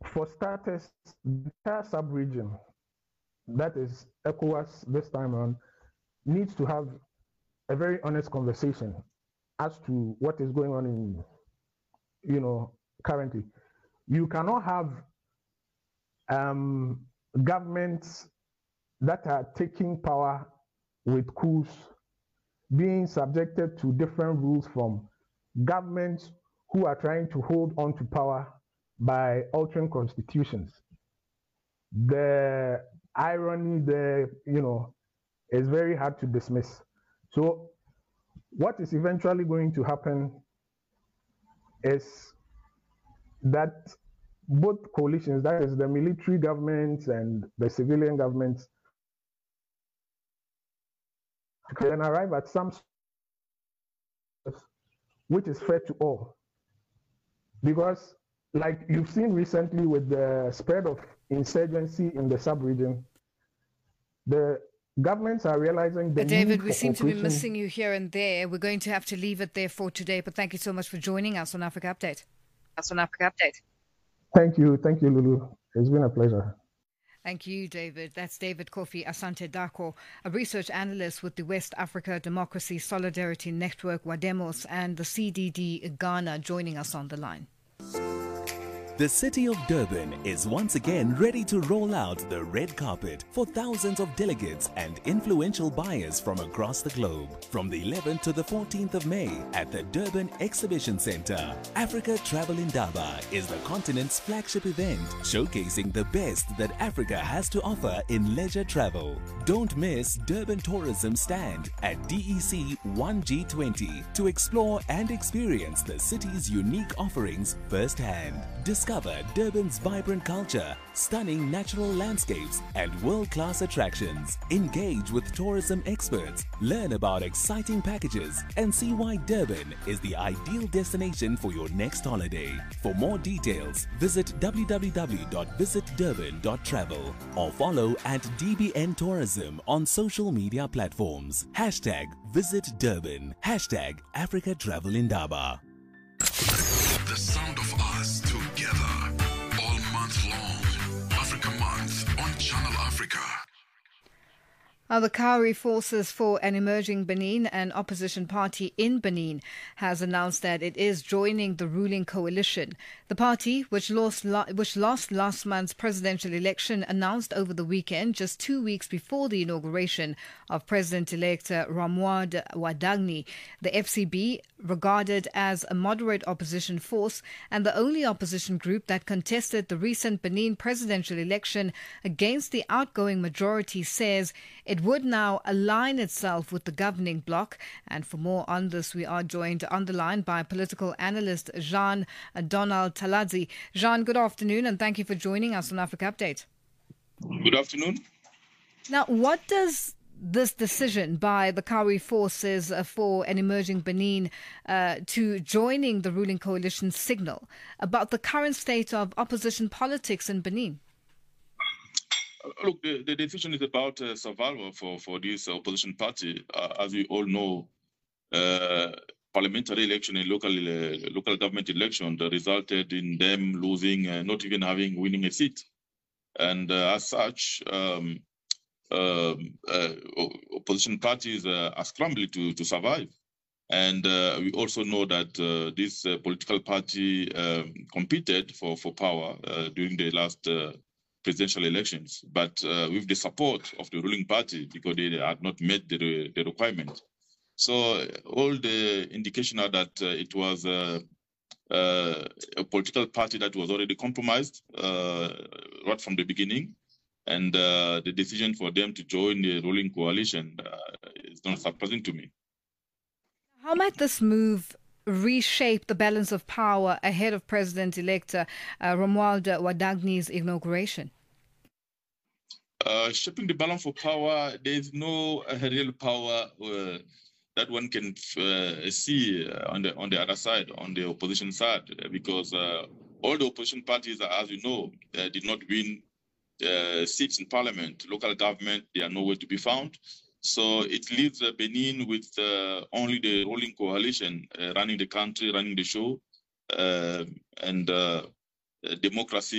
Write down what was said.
for starters, the entire sub-region, that is ECOWAS this time around, needs to have a very honest conversation as to what is going on in, currently. You cannot have governments that are taking power with coups being subjected to different rules from governments who are trying to hold on to power by altering constitutions. The irony there, is very hard to dismiss. So what is eventually going to happen is that both coalitions, that is the military governments and the civilian governments, can arrive at some which is fair to all. Because like you've seen recently with the spread of insurgency in the sub-region, the governments are realizing the David, need we for seem to be cooperation. missing you here and there. We're going to have to leave it there for today, but thank you so much for joining us on Africa Update. Thank you, Lulu. It's been a pleasure. Thank you, David. That's David Kofi Asante Dako, a research analyst with the West Africa Democracy Solidarity Network, WADEMOS, and the CDD Ghana, joining us on the line. The city of Durban is once again ready to roll out the red carpet for thousands of delegates and influential buyers from across the globe. From the 11th to the 14th of May at the Durban Exhibition Center, Africa Travel Indaba is the continent's flagship event, showcasing the best that Africa has to offer in leisure travel. Don't miss Durban Tourism Stand at DEC 1G20 to explore and experience the city's unique offerings firsthand. Discover Durban's vibrant culture, stunning natural landscapes, and world-class attractions. Engage with tourism experts, learn about exciting packages, and see why Durban is the ideal destination for your next holiday. For more details, visit www.visitdurban.travel or follow at DBN Tourism on social media platforms. #Visit Durban. #Africa Travel Indaba. The sound of us together all month long. Africa Month on Channel Africa. The Kauri Forces for an Emerging Benin, an opposition party in Benin, has announced that it is joining the ruling coalition. The party, which lost last month's presidential election, announced over the weekend, just 2 weeks before the inauguration of President-elect Romuald Wadagni. The FCB, regarded as a moderate opposition force and the only opposition group that contested the recent Benin presidential election against the outgoing majority, says it would now align itself with the governing bloc. And for more on this, we are joined on the line by political analyst Jean Donald Taladzi. Jean, good afternoon, and thank you for joining us on Africa Update. Good afternoon. Now, what does this decision by the Kauri Forces for an Emerging Benin to joining the ruling coalition signal about the current state of opposition politics in Benin? Look, the decision is about survival for this opposition party. As we all know, parliamentary election and local government election that resulted in them losing, not even winning a seat. And as such, opposition parties are scrambling to survive. And we also know that this political party competed for power during the last presidential elections, but with the support of the ruling party, because they had not met the requirement. So all the indication are that it was a political party that was already compromised right from the beginning, and the decision for them to join the ruling coalition is not surprising to me. How might this move reshape the balance of power ahead of President-elect Romuald Wadagni's inauguration? Shaping the balance of power, there is no real power that one can see on the other side, on the opposition side, because all the opposition parties, as you know, did not win seats in parliament. Local government, they are nowhere to be found. So it leaves Benin with only the ruling coalition running the country, running the show, and democracy